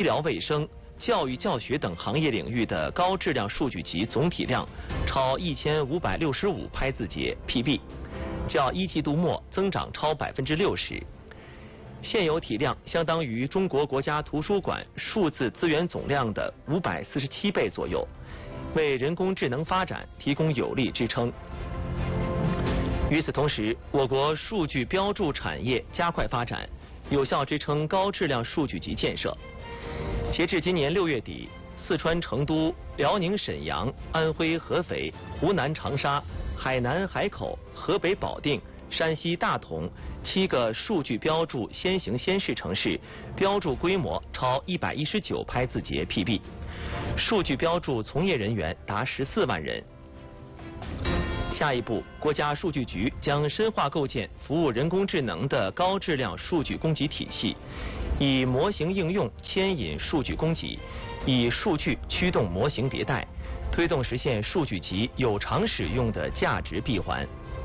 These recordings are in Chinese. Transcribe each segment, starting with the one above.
疗卫生、教育教学等行业领域的高质量数据集总体量超1565拍字节 PB， 较一季度末增长超60%。现有体量相当于中国国家图书馆数字资源总量的547倍左右，为人工智能发展提供有力支撑。与此同时，我国数据标注产业加快发展，有效支撑高质量数据集建设。截至今年6月底，四川成都、辽宁沈阳、安徽合肥、湖南长沙、海南海口、河北保定、山西大同7个数据标注先行先试城市标注规模超119拍字节 PB， 数据标注从业人员达14万人。下一步，国家数据局将深化构建服务人工智能的高质量数据供给体系，以模型应用牵引数据供给，以数据驱动模型迭代，推动实现数据集有偿使用的价值闭环。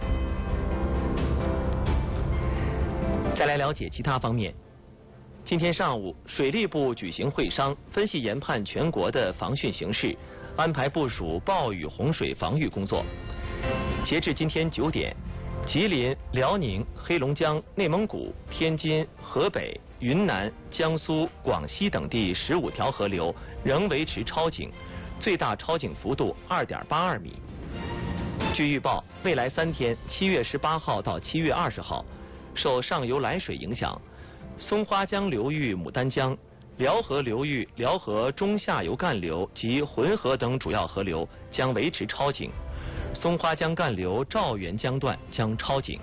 再来了解其他方面。今天上午，水利部举行会商，分析研判全国的防汛形势，安排部署暴雨洪水防御工作。截至今天9点，吉林、辽宁、黑龙江、内蒙古、天津、河北、云南、江苏、广西等地15条河流仍维持超警，最大超警幅度2.82米。据预报，未来3天，7月18号到7月20号，受上游来水影响，松花江流域牡丹江、辽河流域辽河中下游干流及浑河等主要河流将维持超警，松花江干流赵源江段将超警。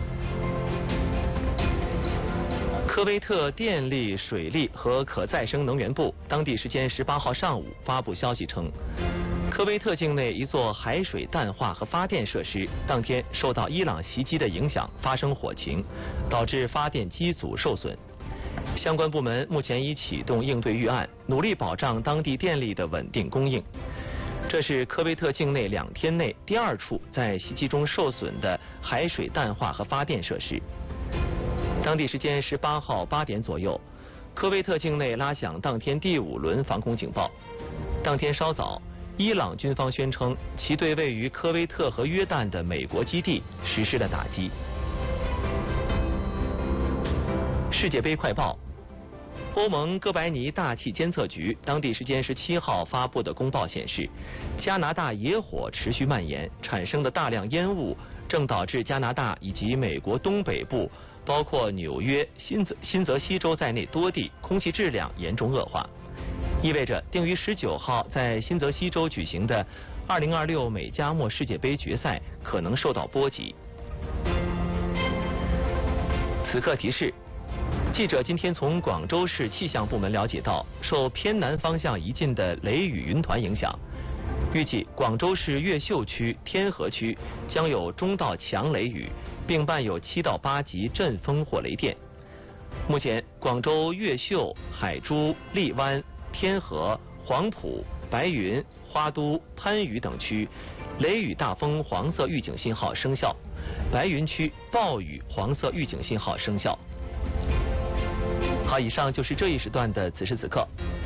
科威特电力、水利和可再生能源部当地时间18号上午发布消息称，科威特境内一座海水淡化和发电设施当天受到伊朗袭击的影响发生火情，导致发电机组受损。相关部门目前已启动应对预案，努力保障当地电力的稳定供应。这是科威特境内2天内第2处在袭击中受损的海水淡化和发电设施。当地时间18号8点左右，科威特境内拉响当天第5轮防空警报。当天稍早，伊朗军方宣称其对位于科威特和约旦的美国基地实施了打击。世界杯快报。欧盟哥白尼大气监测局当地时间17号发布的公报显示，加拿大野火持续蔓延，产生的大量烟雾正导致加拿大以及美国东北部，包括纽约、新泽西州在内多地空气质量严重恶化，意味着定于19号在新泽西州举行的2026美加墨世界杯决赛可能受到波及。此刻提示。记者今天从广州市气象部门了解到，受偏南方向移进的雷雨云团影响，预计广州市越秀区、天河区将有中到强雷雨，并伴有7到8级阵风或雷电。目前，广州越秀、海珠、荔湾、天河、黄埔、白云、花都、番禺等区雷雨大风黄色预警信号生效，白云区暴雨黄色预警信号生效。好，以上就是这一时段的此时此刻。